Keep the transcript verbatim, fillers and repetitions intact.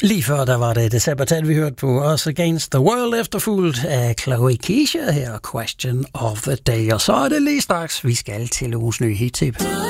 Lige før der var det det Sabbath, vi hørte på Us Against the World, efterfulgt af Chloe Keisha her, Question of the Day. Og så er det lige straks, vi skal til ugens nye hit-tip.